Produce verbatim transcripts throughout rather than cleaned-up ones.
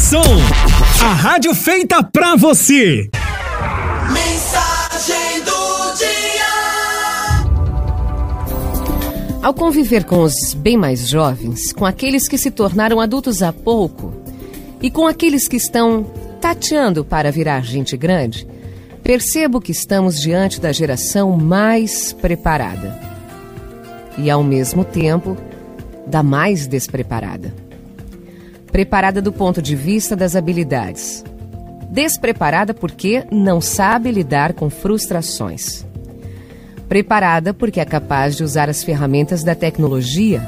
Som, a rádio feita pra você. Mensagem do dia. Ao conviver com os bem mais jovens, com aqueles que se tornaram adultos há pouco e com aqueles que estão tateando para virar gente grande, percebo que estamos diante da geração mais preparada e, ao mesmo tempo, da mais despreparada. Preparada do ponto de vista das habilidades. Despreparada porque não sabe lidar com frustrações. Preparada porque é capaz de usar as ferramentas da tecnologia.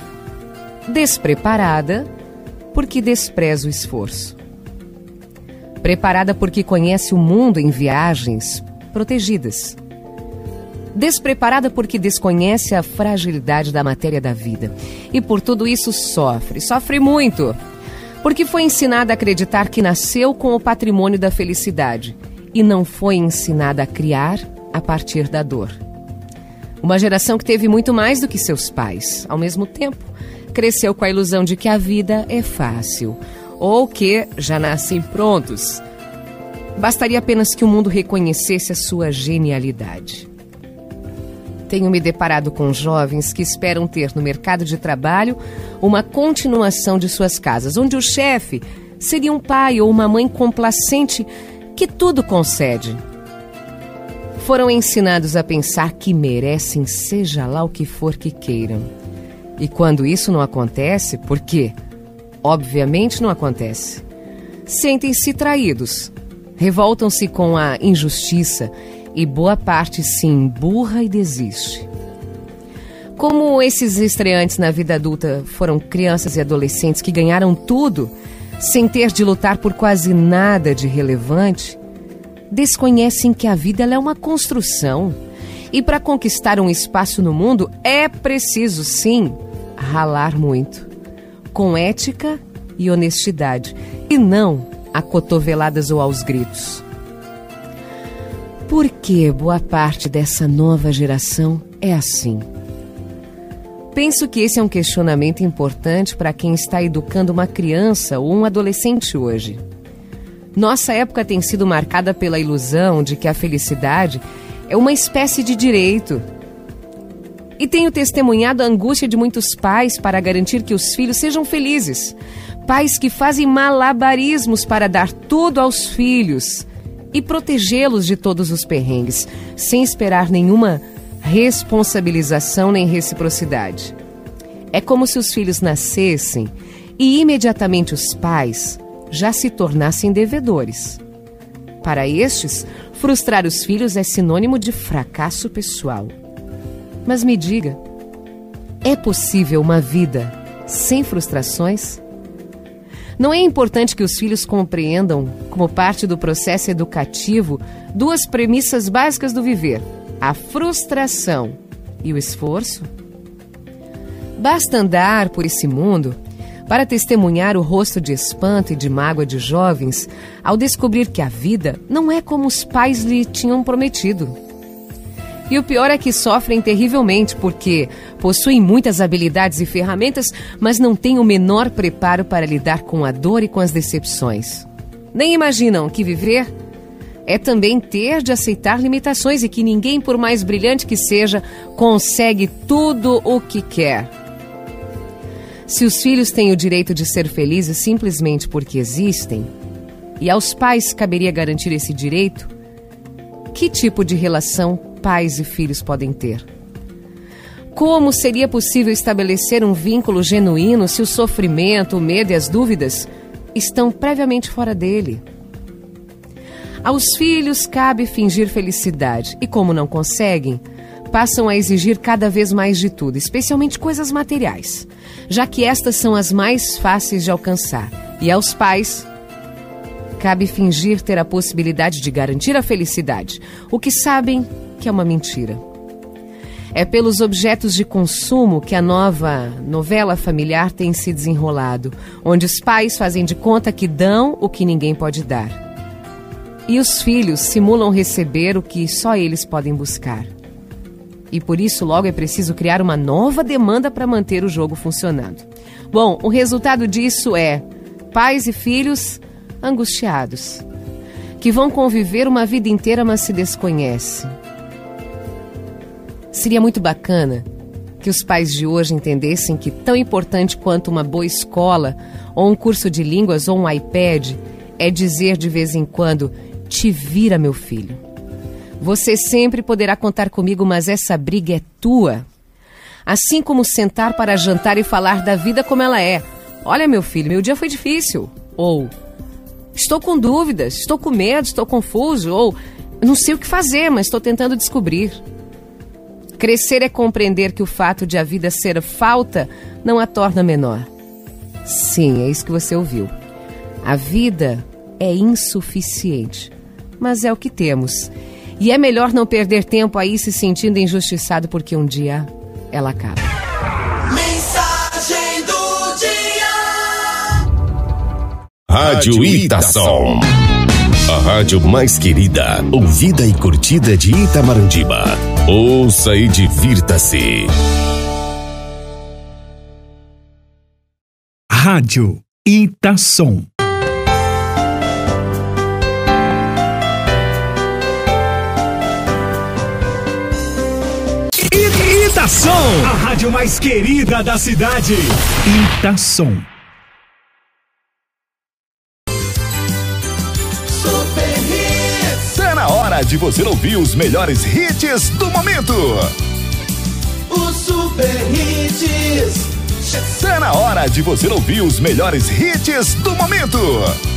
Despreparada porque despreza o esforço. Preparada porque conhece o mundo em viagens protegidas. Despreparada porque desconhece a fragilidade da matéria da vida. E por tudo isso sofre, sofre muito. Porque foi ensinada a acreditar que nasceu com o patrimônio da felicidade e não foi ensinada a criar a partir da dor. Uma geração que teve muito mais do que seus pais. Ao mesmo tempo, cresceu com a ilusão de que a vida é fácil ou que já nascem prontos. Bastaria apenas que o mundo reconhecesse a sua genialidade. Tenho me deparado com jovens que esperam ter no mercado de trabalho uma continuação de suas casas, onde o chefe seria um pai ou uma mãe complacente que tudo concede. Foram ensinados a pensar que merecem seja lá o que for que queiram. E quando isso não acontece, por quê? Obviamente não acontece. Sentem-se traídos, revoltam-se com a injustiça e boa parte se emburra e desiste. Como esses estreantes na vida adulta foram crianças e adolescentes que ganharam tudo sem ter de lutar por quase nada de relevante, desconhecem que a vida ela é uma construção e para conquistar um espaço no mundo é preciso, sim, ralar muito, com ética e honestidade, e não a cotoveladas ou aos gritos. Por que boa parte dessa nova geração é assim? Penso que esse é um questionamento importante para quem está educando uma criança ou um adolescente hoje. Nossa época tem sido marcada pela ilusão de que a felicidade é uma espécie de direito. E tenho testemunhado a angústia de muitos pais para garantir que os filhos sejam felizes. Pais que fazem malabarismos para dar tudo aos filhos e protegê-los de todos os perrengues, sem esperar nenhuma responsabilização nem reciprocidade. É como se os filhos nascessem e imediatamente os pais já se tornassem devedores. Para estes, frustrar os filhos é sinônimo de fracasso pessoal. Mas me diga, é possível uma vida sem frustrações? Não é importante que os filhos compreendam, como parte do processo educativo, duas premissas básicas do viver: a frustração e o esforço? Basta andar por esse mundo para testemunhar o rosto de espanto e de mágoa de jovens ao descobrir que a vida não é como os pais lhe tinham prometido. E o pior é que sofrem terrivelmente porque possuem muitas habilidades e ferramentas, mas não têm o menor preparo para lidar com a dor e com as decepções. Nem imaginam que viver é também ter de aceitar limitações e que ninguém, por mais brilhante que seja, consegue tudo o que quer. Se os filhos têm o direito de ser felizes simplesmente porque existem, e aos pais caberia garantir esse direito, que tipo de relação pais e filhos podem ter? Como seria possível estabelecer um vínculo genuíno se o sofrimento, o medo e as dúvidas estão previamente fora dele? Aos filhos cabe fingir felicidade e, como não conseguem, passam a exigir cada vez mais de tudo, especialmente coisas materiais, já que estas são as mais fáceis de alcançar. E aos pais cabe fingir ter a possibilidade de garantir a felicidade, o que sabem que é uma mentira. É pelos objetos de consumo que a nova novela familiar tem se desenrolado, onde os pais fazem de conta que dão o que ninguém pode dar. E os filhos simulam receber o que só eles podem buscar. E por isso logo é preciso criar uma nova demanda para manter o jogo funcionando. Bom, o resultado disso é pais e filhos angustiados, que vão conviver uma vida inteira, mas se desconhecem. Seria muito bacana que os pais de hoje entendessem que tão importante quanto uma boa escola, ou um curso de línguas, ou um iPad, é dizer de vez em quando: te vira, meu filho. Você sempre poderá contar comigo, mas essa briga é tua. Assim como sentar para jantar e falar da vida como ela é. Olha, meu filho, meu dia foi difícil. Ou, estou com dúvidas, estou com medo, estou confuso. Ou, não sei o que fazer, mas estou tentando descobrir. Crescer é compreender que o fato de a vida ser falta não a torna menor. Sim, é isso que você ouviu. A vida é insuficiente, mas é o que temos. E é melhor não perder tempo aí se sentindo injustiçado, porque um dia ela acaba. Mensagem do dia. Rádio Itação. A rádio mais querida, ouvida e curtida de Itamarandiba. Ouça e divirta-se. Rádio Itação. Itação, a rádio mais querida da cidade. Itação. Tá na hora de você ouvir os melhores hits do momento. Os Super Hits. Tá na hora de você ouvir os melhores hits do momento.